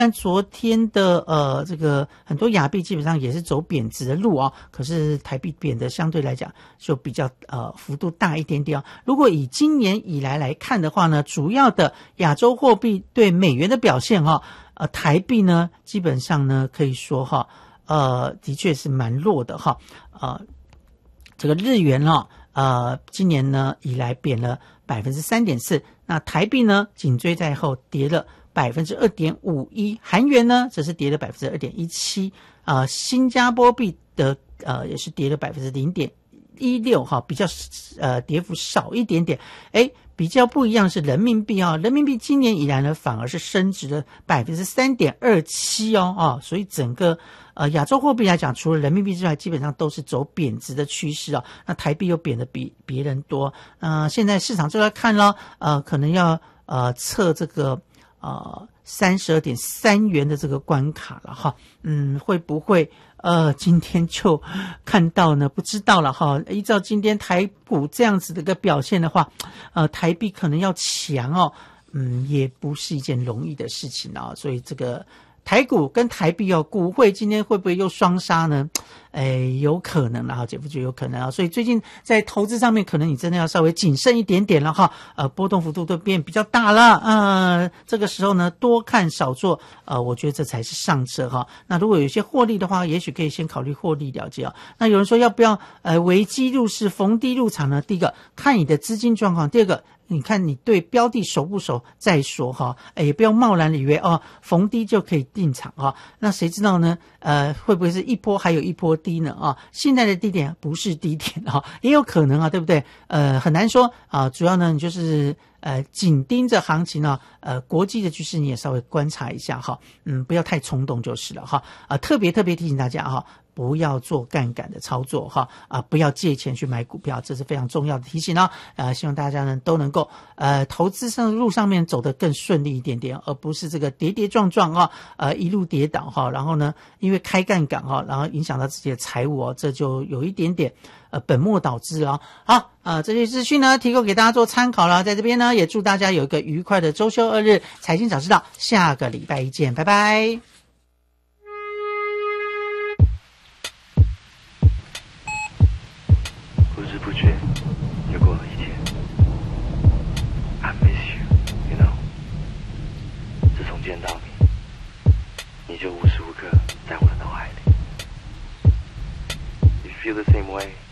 昨天的这个很多亚币基本上也是走贬值的路啊，可是台币贬的相对来讲就比较幅度大一点点啊。如果以今年以来看的话呢，主要的亚洲货币对美元的表现哈，台币呢基本上呢可以说哈，的确是蛮弱的哈，这个日元今年呢以来贬了 3.4%， 那台币呢紧追在后跌了2.51%， 韩元呢则是跌了 2.17%， 新加坡币的也是跌了 0.16%哈，比较跌幅少一点点。比较不一样是人民币啊，人民币今年以来呢反而是升值了 3.27% 哦，所以整个亚洲货币来讲，除了人民币之外，基本上都是走贬值的趋势啊。那台币又贬得比别人多，现在市场就在看咯，可能要测这个32.3元的这个关卡了哈，会不会今天就看到呢？不知道了哈。依照今天台股这样子的一个表现的话，台币可能要强哦，也不是一件容易的事情啊。所以这个台股跟台币股汇今天会不会又双杀呢？有可能啦，姐夫觉得有可能啊。所以最近在投资上面，可能你真的要稍微谨慎一点点了哈。波动幅度都变比较大了，这个时候呢，多看少做，我觉得这才是上策哈。那如果有些获利的话，也许可以先考虑获利了结啊。那有人说要不要危机入市，逢低入场呢？第一个看你的资金状况，第二个你看你对标的熟不熟再说哈，也不要贸然以为逢低就可以进场哈。那谁知道呢？会不会是一波还有一波低呢？现在的低点不是低点也有可能对不对？很难说主要呢，你就是紧盯着行情国际的趋势你也稍微观察一下哈，不要太冲动就是了哈。特别提醒大家哈，不要做杠杆的操作哈，不要借钱去买股票，这是非常重要的提醒希望大家呢都能够投资上的路上面走得更顺利一点点，而不是这个跌跌撞撞一路跌倒然后呢因为开杠杆然后影响到自己的财务这就有一点点本末倒置了。好这些资讯呢提供给大家做参考了，在这边呢也祝大家有一个愉快的周休2日，财经早知道下个礼拜一见，拜拜。 不知不觉又过了一天 I miss you, you know。 自从见到你就无时无刻在我的脑海里。 You feel the same way?